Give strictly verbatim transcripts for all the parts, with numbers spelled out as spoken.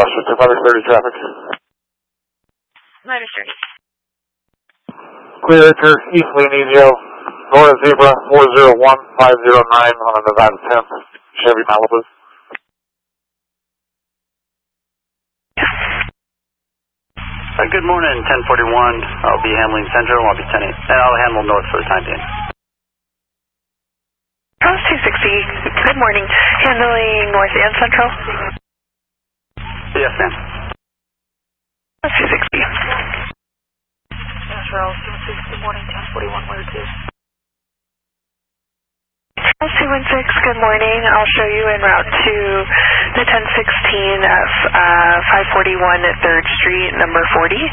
lost you. two thirty traffic. minus thirty. Clear acre, East Lane Egio, Nora Zebra, four zero one five zero nine on a Nevada tenth, Chevy Malibu. Uh, good morning, ten forty-one. I'll be handling Central, I'll be ten eight, and I'll handle North for the time being. Cross two sixty, good morning. Handling North and Central? Yes, ma'am. Cross two sixty. Central, two sixty, good morning, ten forty-one, where to? Cross two one six, good morning. I'll show you en route to the ten sixteen at uh, five forty-one at third Street, number forty.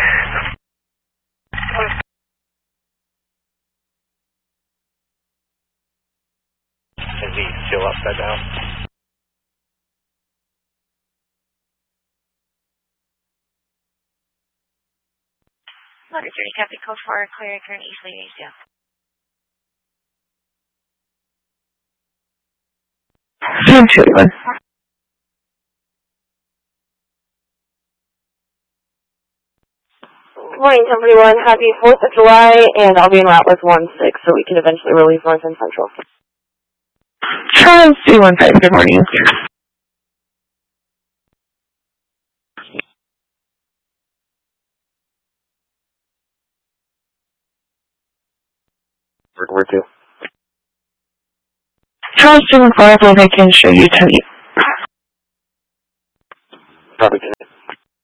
Is he still upside down? minus thirty, copy, code for clear acre, East Lane Egio. June twenty-one. Good morning, ten forty-one. Happy fourth of July, and I'll be en route with one six so we can eventually release North and Central. Charles two one five, good morning. Where to? Charles two one five, I can show you ten eight. Probably ten eight.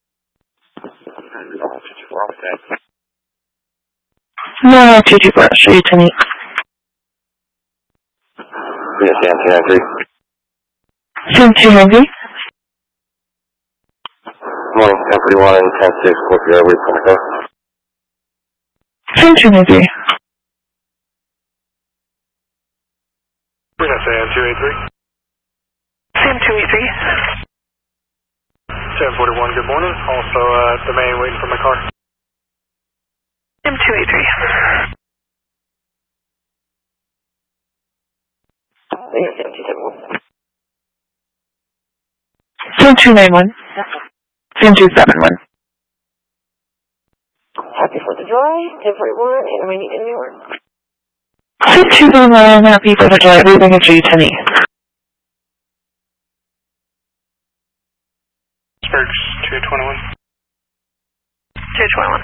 No, no, two two four, I'll show you ten eight. Yes, Sam two nine three. Sam two nine three. Morning, ten forty-one, ten six, close to the airway for my car. Sam two nine three. Bring us Sam two eight three. Sam two eight three. ten forty-one, good morning. Also, uh, the main waiting for my car. Sam two eight three. Sam two nine one. Sam two seven one. Happy fourth of July, ten forty-one, and we need a new one. Sam two nine one, happy fourth of July, we're going to show you ten eight. Search two twenty-one. two twenty-one.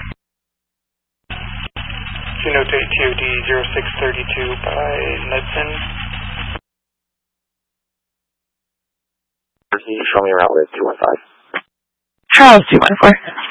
Q notate T O D zero six thirty-two by Knudsen. Show me around with two one five. Charles two one four.